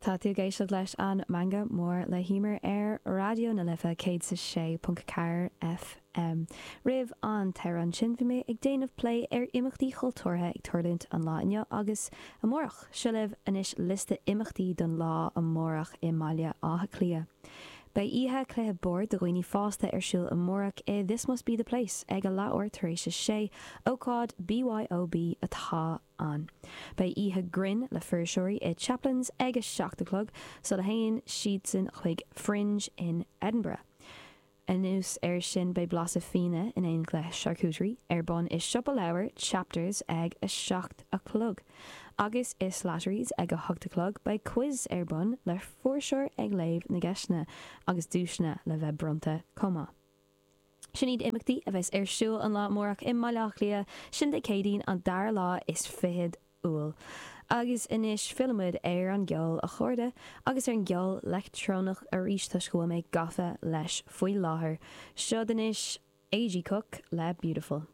Tá tú géisioach leis an manga mór le hímar ar radio na lifa 106.4 FM. Rih an teran sin bhí mé ag déanamh play ar imachtaí chultúrtha ag tuirlint an láine agus amórach se libh inis lista imachtaí don lá amórach i maiile átha clia. Bei ihe cléthe board do roioine fásta ar siúl amórach This Must Be The Place ag a láir tar éis sé ócád BYOB atá an. Bei ihe grin le fursúirí Chaplains ag a seachtalog so le haon siad sin chuig Fringe in Edinburgh. Anús ar sin bei blasa fine in éon le charcuterie ar bon is siopa leabhar chapters ag a seacht a clog. Agus is slatteries ag a hogtalog bei quiz ar bon le fórseir ag léamh na geisne agus dúisne le bheith bronta comma. Sin iad imachtaí a bheits ar siúl an lá mórach i maileach lia sin de cédín an dar lá is fihead úil. Agus inis filmid ar an geol a chuirde agus ar an geol electrónach a ríiste scoil méid gafa leis faoi láthair. Seo inis A.G. Cook le Beautiful.